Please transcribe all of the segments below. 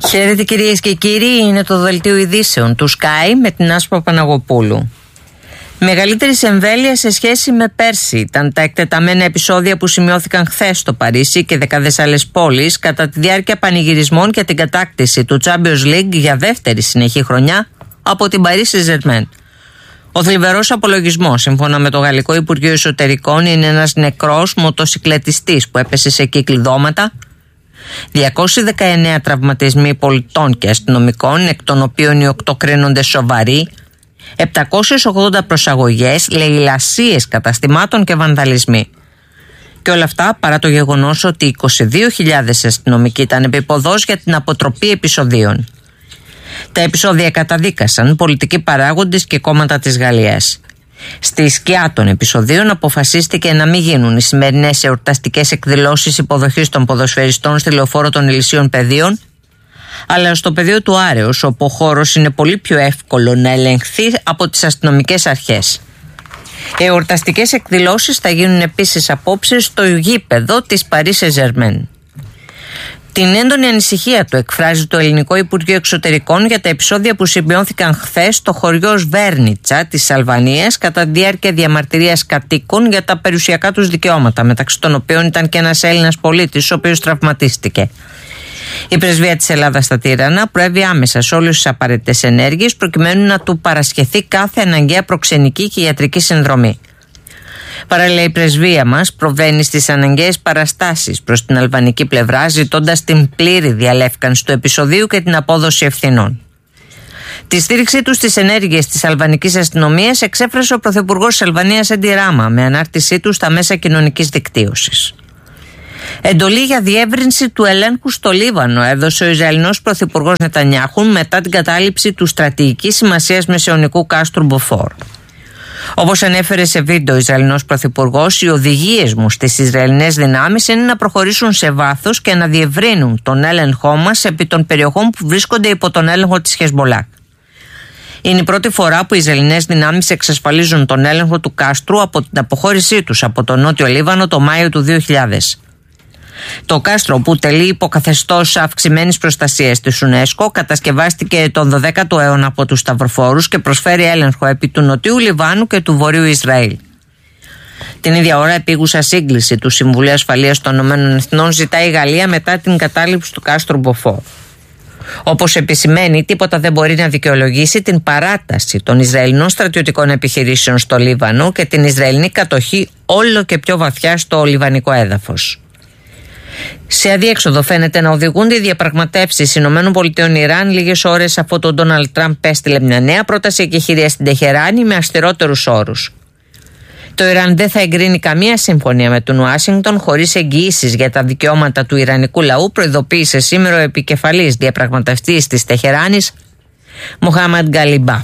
Χαίρετε κυρίες και κύριοι, είναι το δελτίο ειδήσεων του Sky με την Άσπα Παναγοπούλου. Μεγαλύτερης εμβέλειας σε σχέση με πέρσι ήταν τα εκτεταμένα επεισόδια που σημειώθηκαν χθες στο Παρίσι και δεκάδες άλλες πόλεις κατά τη διάρκεια πανηγυρισμών για την κατάκτηση του Champions League για δεύτερη συνεχή χρονιά από την Paris Saint-Germain. Ο θλιβερός απολογισμός, σύμφωνα με το Γαλλικό Υπουργείο Εσωτερικών, είναι ένας νεκρός μοτοσικλετιστής που έπεσε σε κυκλειδώματα, 219 τραυματισμοί πολιτών και αστυνομικών, εκ των οποίων οι 8 κρίνονται σοβαροί, 780 προσαγωγές, λαιλασίες καταστημάτων και βανδαλισμοί. Και όλα αυτά παρά το γεγονός ότι 22.000 αστυνομικοί ήταν επίποδος για την αποτροπή επεισοδίων. Τα επεισόδια καταδίκασαν πολιτικοί παράγοντες και κόμματα της Γαλλίας. Στη σκιά των επεισοδίων αποφασίστηκε να μην γίνουν οι σημερινές εορταστικές εκδηλώσεις υποδοχής των ποδοσφαιριστών στη Λεωφόρο των Ηλυσίων Πεδίων, αλλά στο πεδίο του Άρεως, όπου ο χώρος είναι πολύ πιο εύκολο να ελεγχθεί από τις αστυνομικές αρχές. Οι εορταστικές εκδηλώσεις θα γίνουν επίσης απόψε στο γήπεδο της Paris Saint-Germain. Την έντονη ανησυχία του εκφράζει το Ελληνικό Υπουργείο Εξωτερικών για τα επεισόδια που σημειώθηκαν χθες στο χωριό Σβέρνιτσα της Αλβανίας κατά τη διάρκεια διαμαρτυρίας κατοίκων για τα περιουσιακά τους δικαιώματα, μεταξύ των οποίων ήταν και ένας Έλληνας πολίτης, ο οποίος τραυματίστηκε. Η Πρεσβεία της Ελλάδας στα Τύρανα προέβη άμεσα σε όλες τις απαραίτητες ενέργειες προκειμένου να του παρασχεθεί κάθε αναγκαία προξενική και ιατρική συνδρομή. Παράλληλα, η πρεσβεία μας προβαίνει στις αναγκαίες παραστάσεις προς την αλβανική πλευρά, ζητώντας την πλήρη διαλεύκανση του επεισοδίου και την απόδοση ευθυνών. Τη στήριξή του στις ενέργειες της αλβανικής αστυνομίας εξέφρασε ο Πρωθυπουργός της Αλβανίας Έντι Ράμα με ανάρτησή του στα μέσα κοινωνικής δικτύωσης. Εντολή για διεύρυνση του ελέγχου στο Λίβανο έδωσε ο Ισραηλινός Πρωθυπουργός Νετανιάχου μετά την κατάληψη του στρατηγικής σημασίας μεσαιωνικού κάστρου Μποφόρ. Όπως ανέφερε σε βίντεο ο Ισραηλινός Πρωθυπουργός, οι οδηγίες μου στις Ισραηλινές δυνάμεις είναι να προχωρήσουν σε βάθος και να διευρύνουν τον έλεγχό μας επί των περιοχών που βρίσκονται υπό τον έλεγχο της Χεσμολάχ. Είναι η πρώτη φορά που οι Ισραηλινές δυνάμεις εξασφαλίζουν τον έλεγχο του κάστρου από την αποχώρησή τους από τον Νότιο Λίβανο το Μάιο του 2000. Το κάστρο, που τελεί υποκαθεστώς αυξημένης προστασίας της UNESCO, κατασκευάστηκε τον 12ο αιώνα από τους Σταυροφόρους και προσφέρει έλεγχο επί του Νοτιού Λιβάνου και του Βορείου Ισραήλ. Την ίδια ώρα, επίγουσα σύγκληση του Συμβουλίου Ασφαλείας των ΗΠΑ ζητάει η Γαλλία μετά την κατάληψη του κάστρου Μποφόρ. Όπως επισημαίνει, τίποτα δεν μπορεί να δικαιολογήσει την παράταση των Ισραηλινών στρατιωτικών επιχειρήσεων στο Λίβανο και την Ισραηλινή κατοχή όλο και πιο βαθιά στο λιβανικό έδαφος. Σε αδιέξοδο φαίνεται να οδηγούνται οι διαπραγματεύσεις ΗΠΑ-Ιράν λίγες ώρες αφού τον Ντόναλντ Τραμπ έστειλε μια νέα πρόταση εκεχηρίας στην Τεχεράνη με αυστηρότερους όρους. Το Ιράν δεν θα εγκρίνει καμία συμφωνία με τον Ουάσιγκτον χωρίς εγγυήσεις για τα δικαιώματα του ιρανικού λαού, προειδοποίησε σήμερα ο επικεφαλής διαπραγματευτής της Τεχεράνης, Μοχάμαντ Γκαλιμπάφ.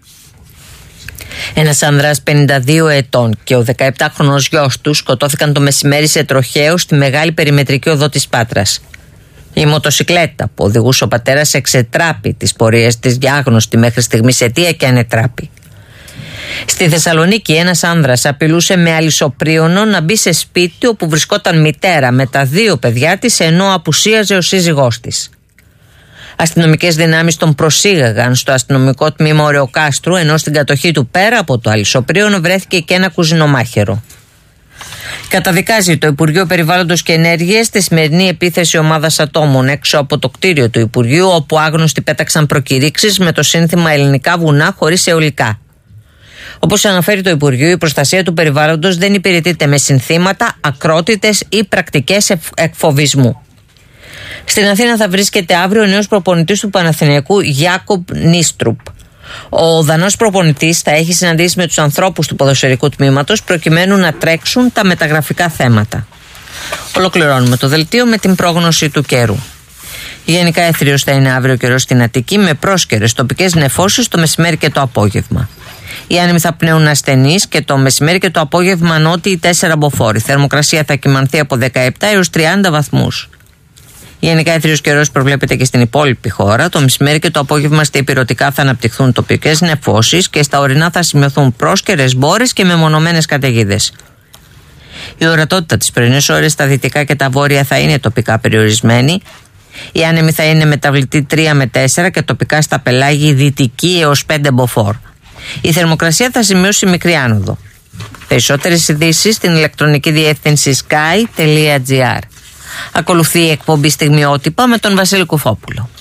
Ένας άνδρας 52 ετών και ο 17χρονος γιος του σκοτώθηκαν το μεσημέρι σε τροχαίο στη μεγάλη περιμετρική οδό της Πάτρας. Η μοτοσικλέτα που οδηγούσε ο πατέρας εξετράπη τις πορείες της για άγνωστη μέχρι στιγμής αιτία και ανετράπη. Στη Θεσσαλονίκη ένας άνδρας απειλούσε με αλυσοπρίωνο να μπει σε σπίτι όπου βρισκόταν μητέρα με τα 2 παιδιά της ενώ απουσίαζε ο σύζυγός της. Αστυνομικές δυνάμεις τον προσήγαγαν στο αστυνομικό τμήμα Ωρεοκάστρου, ενώ στην κατοχή του πέρα από το αλυσοπρίωνο βρέθηκε και ένα κουζινομάχαιρο. Καταδικάζει το Υπουργείο Περιβάλλοντος και Ενέργειας τη σημερινή επίθεση ομάδας ατόμων έξω από το κτίριο του Υπουργείου, όπου άγνωστοι πέταξαν προκηρύξεις με το σύνθημα «Ελληνικά βουνά χωρίς αιωλικά». Όπως αναφέρει το Υπουργείο, η προστασία του περιβάλλοντος δεν υπηρετείται με συνθήματα, ακρότητες ή πρακτικές εκφοβισμού. Στην Αθήνα θα βρίσκεται αύριο ο νέος προπονητής του Παναθηναϊκού, Γιάκομπ Νίστρουπ. Ο Δανός προπονητής θα έχει συναντήσει με τους ανθρώπους του ποδοσφαιρικού τμήματος προκειμένου να τρέξουν τα μεταγραφικά θέματα. Ολοκληρώνουμε το δελτίο με την πρόγνωση του καιρού. Γενικά έθριος θα είναι αύριο καιρός στην Αττική με πρόσκαιρες τοπικές νεφώσεις το μεσημέρι και το απόγευμα. Οι άνεμοι θα πνέουν ασθενείς και το μεσημέρι και το απόγευμα νότιοι 4 μποφόρ. Η θερμοκρασία θα κυμανθεί από 17 έως 30 βαθμούς. Γενικά έθριος καιρός προβλέπεται και στην υπόλοιπη χώρα. Το μεσημέρι και το απόγευμα στα ηπειρωτικά θα αναπτυχθούν τοπικές νεφώσεις και στα ορεινά θα σημειωθούν πρόσκαιρες μπόρες και μεμονωμένες καταιγίδες. Η ορατότητα τις πρωινές ώρες στα δυτικά και τα βόρεια θα είναι τοπικά περιορισμένη. Η άνεμη θα είναι μεταβλητή 3 με 4 και τοπικά στα πελάγη δυτική έως 5 μποφόρ. Η θερμοκρασία θα σημειώσει μικρή άνοδο. Περισσότερες ειδήσεις στην ηλεκτρονική διεύθυνση sky.gr. Ακολουθεί η εκπομπή Στιγμιότυπα με τον Βασίλη Κουφόπουλο.